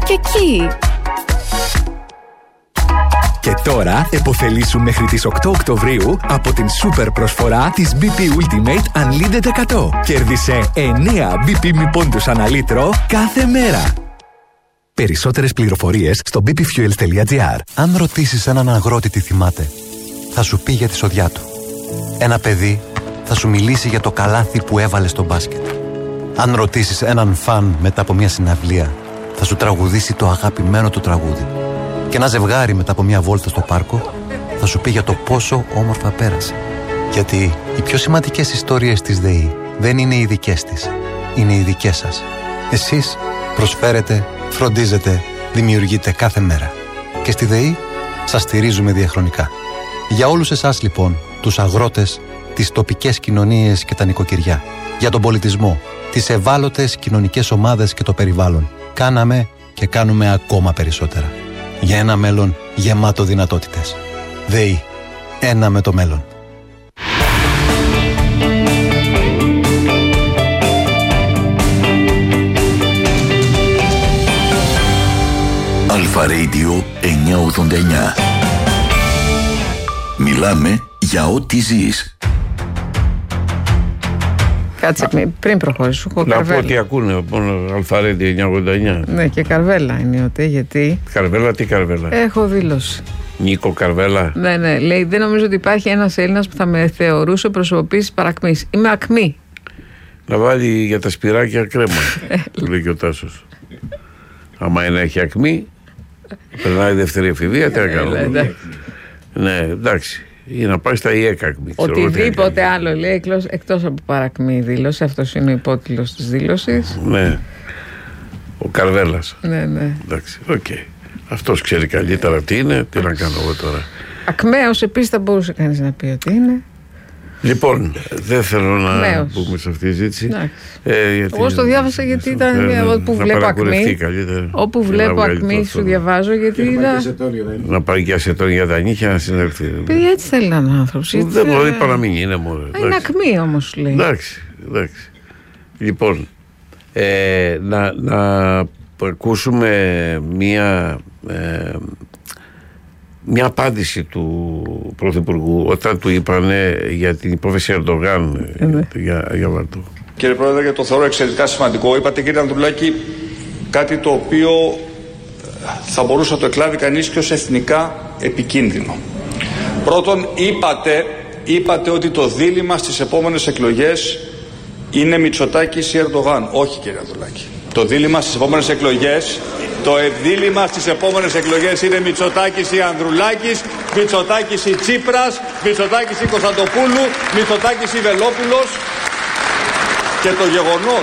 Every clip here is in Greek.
και εκεί. Και τώρα επωφελήσου μέχρι τις 8 Οκτωβρίου από την σούπερ προσφορά της BP Ultimate Unlimited 100. Κέρδισε 9 BP μη πόντους ανά λίτρο κάθε μέρα. Περισσότερες πληροφορίες στο bpfuels.gr. Αν ρωτήσεις έναν αγρότη τι θυμάται, θα σου πει για τη σοδιά του. Ένα παιδί θα σου μιλήσει για το καλάθι που έβαλε στο μπάσκετ. Αν ρωτήσεις έναν φαν μετά από μια συναυλία, θα σου τραγουδήσει το αγαπημένο του τραγούδι. Και ένα ζευγάρι μετά από μια βόλτα στο πάρκο θα σου πει για το πόσο όμορφα πέρασε. Γιατί οι πιο σημαντικές ιστορίες της ΔΕΗ δεν είναι οι δικές της, είναι οι δικές σας. Εσείς προσφέρετε, φροντίζετε, δημιουργείτε κάθε μέρα. Και στη ΔΕΗ σας στηρίζουμε διαχρονικά. Για όλους εσάς λοιπόν, τους αγρότες, τις τοπικές κοινωνίες και τα νοικοκυριά, για τον πολιτισμό, τις ευάλωτες κοινωνικές ομάδες και το περιβάλλον, κάναμε και κάνουμε ακόμα περισσότερα. Για ένα μέλλον γεμάτο δυνατότητες. ΔΕΗ. Ένα με το μέλλον. Αλφα Radio 989. Μιλάμε για ό,τι ζεις. Κάτσε, πριν προχωρήσω, έχω να Καρβέλα. πω ότι ακούνε μόνο Αλφα Radio 989. Ναι, και Καρβέλα είναι ότι, γιατί. Καρβέλα, τι Καρβέλα? Έχω δήλωση. Νίκο Καρβέλα. Ναι, λέει, δεν νομίζω ότι υπάρχει ένας Έλληνας που θα με θεωρούσε προσωποποίηση παρακμής. Είμαι ακμή. Να βάλει για τα σπυράκια κρέμα, του λέει και ο Τάσος. Άμα είναι έχει ακμή, περνάει δεύτερη εφηβεία, τι να κάνω. Ναι, εντάξει. Ή να πάει στα ΙΕΚ ακμή. Οτιδήποτε άλλο λέει εκτός από παρακμή δήλωση. Αυτός είναι ο υπότιτλος της δήλωσης. Ναι. Ο Καρβέλας. Ναι. Εντάξει, οκ. Αυτός ξέρει καλύτερα τι είναι, τι να κάνω εγώ τώρα. Ακμαίος επίσης θα μπορούσε κανείς να πει ότι είναι. Λοιπόν, δεν θέλω να μπούμε σε αυτή τη ζήτηση. Εγώ στο διάβασα γιατί ήταν όπου βλέπω ακμή. Όπου βλέπω ακμή σου διαβάζω γιατί είδα. Να πάει και ασετόν για τα νύχια να συνέλθει. Παιδιά, έτσι θέλει έναν άνθρωπο. Δεν μπορεί παρά να μην είναι μόνο. Είναι ακμή όμως λέει. Εντάξει. Λοιπόν, να ακούσουμε μια απάντηση του Πρωθυπουργού όταν του είπανε για την υπόθεση Ερντογάν για Βαρτό. Κύριε Πρόεδρε, για το θεωρώ εξαιρετικά σημαντικό. Είπατε, κύριε Ανδρουλάκη, κάτι το οποίο θα μπορούσε να το εκλάβει κανείς και ως εθνικά επικίνδυνο. Πρώτον, είπατε ότι το δίλημμα στις επόμενες εκλογές είναι Μητσοτάκης ή Ερντογάν. Όχι, κύριε Ανδρουλάκη. Το δίλημμα στις επόμενες εκλογές είναι Μητσοτάκης ή Ανδρουλάκης, Μητσοτάκης ή Τσίπρας, Μητσοτάκης ή Κωνσταντοπούλου, Μητσοτάκης ή Βελόπουλος. Και το γεγονός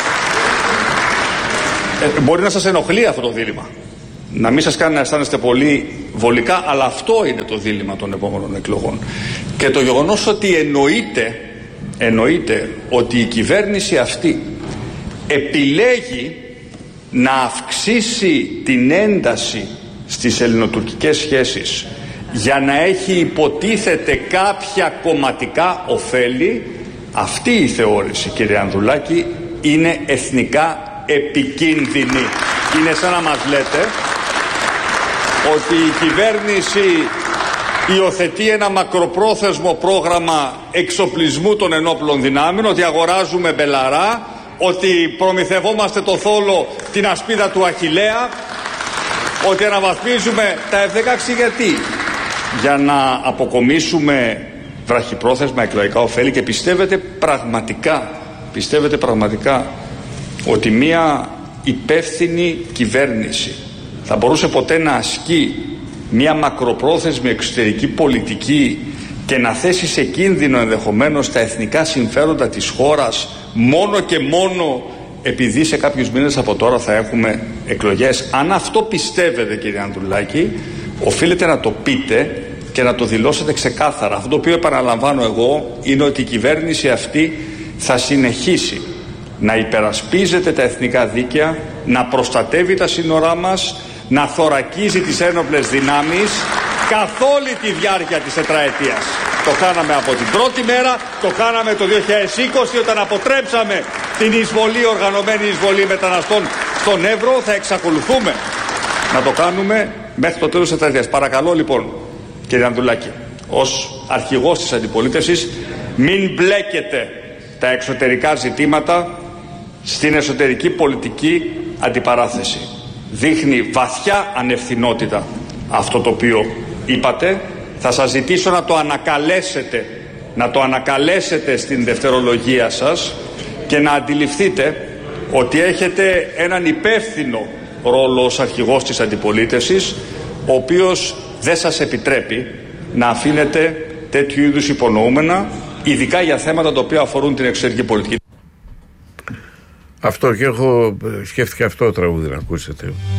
μπορεί να σας ενοχλεί αυτό το δίλημμα, να μην σας κάνει να αισθάνεστε πολύ βολικά, αλλά αυτό είναι το δίλημμα των επόμενων εκλογών. Και το γεγονός ότι εννοείται ότι η κυβέρνηση αυτή επιλέγει να αυξήσει την ένταση στις ελληνοτουρκικές σχέσεις για να έχει υποτίθεται κάποια κομματικά ωφέλη, αυτή η θεώρηση, κύριε Ανδρουλάκη, είναι εθνικά επικίνδυνη. Είναι σαν να μας λέτε ότι η κυβέρνηση υιοθετεί ένα μακροπρόθεσμο πρόγραμμα εξοπλισμού των ενόπλων δυνάμεων, ότι αγοράζουμε μπελαρά, ότι προμηθευόμαστε το θόλο, την ασπίδα του Αχιλλέα, ότι αναβαθμίζουμε τα F-16. Γιατί? Για να αποκομίσουμε βραχυπρόθεσμα εκλογικά ωφέλη. Και πιστεύετε πραγματικά ότι μια υπεύθυνη κυβέρνηση θα μπορούσε ποτέ να ασκεί μια μακροπρόθεσμη εξωτερική πολιτική και να θέσει σε κίνδυνο ενδεχομένως τα εθνικά συμφέροντα της χώρας μόνο και μόνο επειδή σε κάποιους μήνες από τώρα θα έχουμε εκλογές? Αν αυτό πιστεύετε, κύριε Ανδρουλάκη, οφείλετε να το πείτε και να το δηλώσετε ξεκάθαρα. Αυτό το οποίο επαναλαμβάνω εγώ είναι ότι η κυβέρνηση αυτή θα συνεχίσει να υπερασπίζεται τα εθνικά δίκαια, να προστατεύει τα σύνορά μας, να θωρακίζει τις ένοπλες δυνάμεις καθ' όλη τη διάρκεια της τετραετίας. Το κάναμε από την πρώτη μέρα, το κάναμε το 2020 όταν αποτρέψαμε την εισβολή, οργανωμένη εισβολή μεταναστών στον Εύρο. Θα εξακολουθούμε να το κάνουμε μέχρι το τέλος της τετραετίας. Παρακαλώ λοιπόν, κύριε Ανδρουλάκη, ως αρχηγός της αντιπολίτευσης, μην μπλέκετε τα εξωτερικά ζητήματα στην εσωτερική πολιτική αντιπαράθεση. Δείχνει βαθιά ανευθυνότητα αυτό το οποίο είπατε. Θα σας ζητήσω να το ανακαλέσετε στην δευτερολογία σας και να αντιληφθείτε ότι έχετε έναν υπεύθυνο ρόλο ως αρχηγός της αντιπολίτευσης, ο οποίος δεν σας επιτρέπει να αφήνετε τέτοιου είδους υπονοούμενα, ειδικά για θέματα τα οποία αφορούν την εξωτερική πολιτική. Αυτό και έχω σκέφτηκα αυτό το τραγούδι να ακούσετε.